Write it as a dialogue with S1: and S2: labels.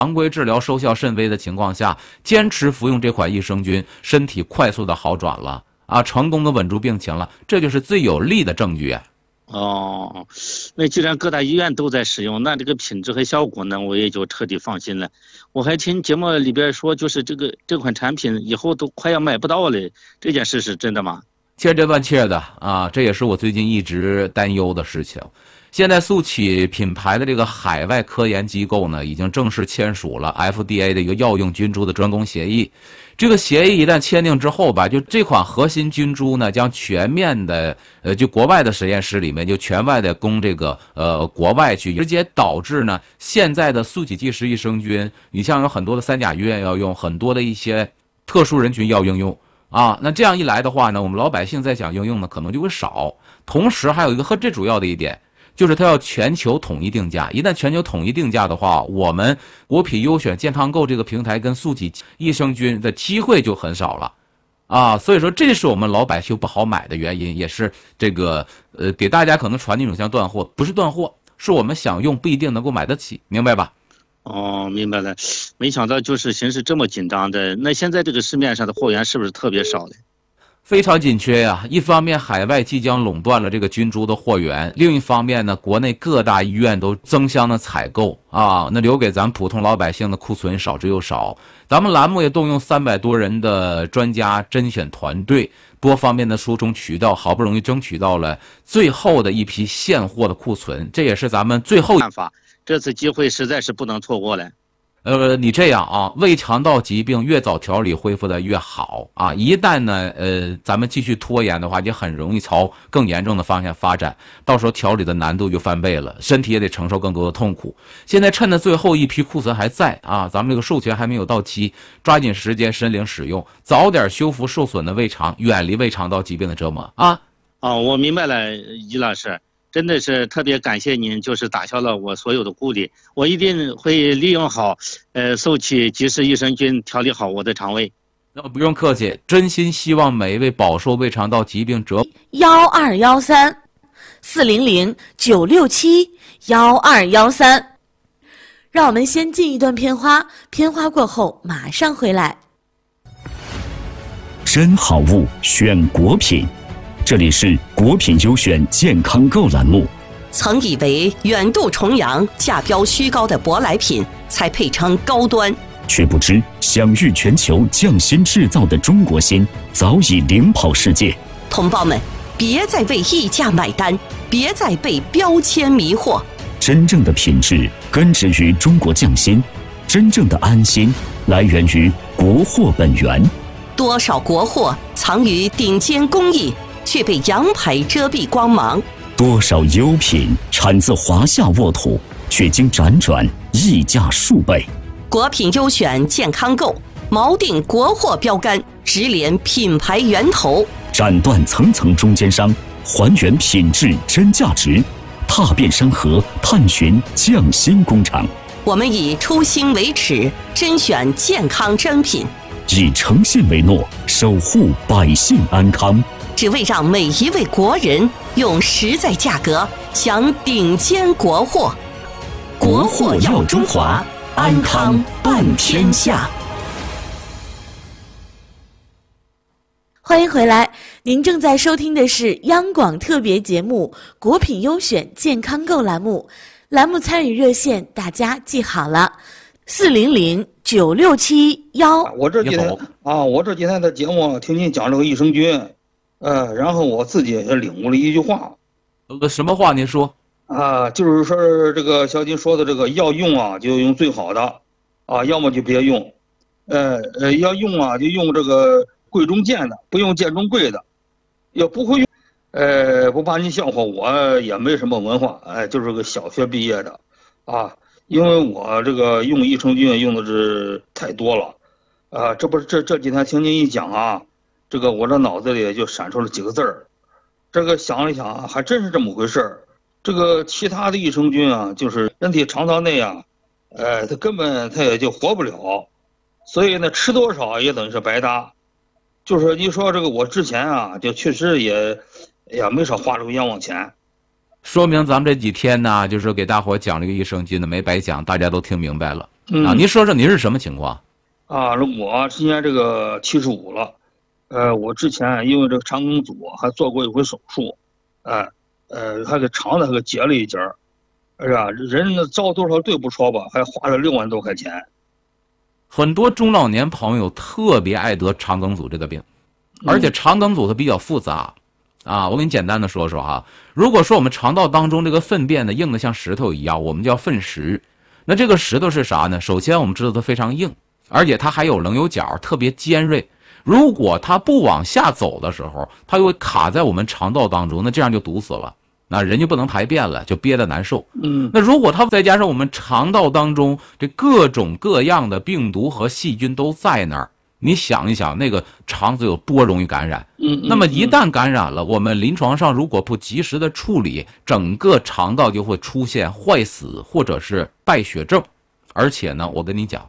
S1: 常规治疗收效甚微的情况下，坚持服用这款益生菌，身体快速的好转了啊，成功的稳住病情了，这就是最有力的证据啊。
S2: 哦，那既然各大医院都在使用，那这个品质和效果呢，我也就彻底放心了。我还听节目里边说，就是这款产品以后都快要买不到了，这件事是真的吗？
S1: 千真万确的啊，这也是我最近一直担忧的事情。现在速启品牌的这个海外科研机构呢，已经正式签署了 FDA 的一个药用菌株的专供协议。这个协议一旦签订之后吧，就这款核心菌株呢，将全面的就国外的实验室里面就全外的供这个国外去，直接导致呢现在的速启即时益生菌，你像有很多的三甲医院要用，很多的一些特殊人群要应用。啊，那这样一来的话呢，我们老百姓再想应用呢，可能就会少。同时还有一个最主要的一点，就是它要全球统一定价。一旦全球统一定价的话，我们国品优选健康购这个平台跟速启益生菌的机会就很少了。啊，所以说这是我们老百姓不好买的原因，也是这个给大家可能传递一种像断货，不是断货，是我们想用不一定能够买得起，明白吧？
S2: 哦，明白了。没想到就是形势这么紧张的。那现在这个市面上的货源是不是特别少呢？
S1: 非常紧缺呀！一方面，海外即将垄断了这个菌株的货源；另一方面呢，国内各大医院都争相的采购啊，那留给咱普通老百姓的库存少之又少。咱们栏目也动用300多人的专家甄选团队，多方面的疏通渠道，好不容易争取到了最后的一批现货的库存，这也是咱们最后
S2: 办法。这次机会实在是不能错过了。
S1: 你这样啊，胃肠道疾病越早调理恢复的越好啊！一旦呢，咱们继续拖延的话，也很容易朝更严重的方向发展，到时候调理的难度就翻倍了，身体也得承受更多的痛苦。现在趁着最后一批库存还在啊，咱们这个授权还没有到期，抓紧时间申领使用，早点修复受损的胃肠，远离胃肠道疾病的折磨啊！
S2: 哦，我明白了，于老师。真的是特别感谢您，就是打消了我所有的顾虑，我一定会利用好，速启即时益生菌调理好我的肠胃。
S1: 那不用客气，真心希望每一位饱受胃肠道疾病折
S3: 1213-400-967-1213。让我们先进一段片花，片花过后马上回来。
S4: 真好物选国品。这里是国品优选健康购栏目。
S5: 曾以为远渡重洋、价标虚高的舶来品才配称高端，
S4: 却不知享誉全球匠心制造的中国心早已领跑世界。
S5: 同胞们，别再为溢价买单，别再被标签迷惑。
S4: 真正的品质根植于中国匠心，真正的安心来源于国货本源。
S5: 多少国货藏于顶尖工艺，却被洋牌遮蔽光芒；
S4: 多少优品产自华夏沃土，却经辗转溢价数倍。
S5: 国品优选健康购，锚定国货标杆，直连品牌源头，
S4: 斩断层层中间商，还原品质真价值，踏遍山河，探寻匠心工厂。
S5: 我们以初心为尺，甄选健康珍品，
S4: 以诚信为诺，守护百姓安康。
S5: 只为让每一位国人用实在价格享顶尖国货。国货耀中华，安康伴天下。
S3: 欢迎回来，您正在收听的是央广特别节目《国品优选健康购》栏目，栏目参与热线大家记好了，400-967-1。
S6: 我这几天的节目听您讲这个益生菌。然后我自己也领悟了一句话，
S1: 什么话？您说
S6: 就是说这个小金说的这个要用啊，就用最好的，要么就别用，要用啊就用这个贵中贱的，不用贱中贵的，要不会用，不怕你笑话，我也没什么文化，就是个小学毕业的，因为我这个用益生菌用的是太多了，这不是这几天听您一讲啊。这个我这脑子里就闪出了几个字儿，这个想了想还真是这么回事儿。这个其他的益生菌啊，就是人体肠道内啊，它根本它也就活不了，所以呢吃多少也等于是白搭。就是你说这个我之前啊，就确实也没少花这个冤枉钱。
S1: 说明咱们这几天呢，就是给大伙讲这个益生菌呢没白讲，大家都听明白了。 您说说您是什么情况？
S6: 我今年这个75了，我之前因为这个肠梗阻还做过一回手术，还给肠子还给截了一截儿，是吧？人遭多少对不说吧，还花了6万多块钱。
S1: 很多中老年朋友特别爱得肠梗阻这个病，而且肠梗阻它比较复杂。我给你简单的说说哈。如果说我们肠道当中这个粪便呢硬的像石头一样，我们叫粪石。那这个石头是啥呢？首先我们知道它非常硬，而且它还有棱有角，特别尖锐。如果它不往下走的时候，它就会卡在我们肠道当中，那这样就堵死了，那人就不能排便了，就憋得难受。那如果它再加上我们肠道当中这各种各样的病毒和细菌都在那儿，你想一想，那个肠子有多容易感染。那么一旦感染了，我们临床上如果不及时的处理，整个肠道就会出现坏死或者是败血症。而且呢，我跟你讲，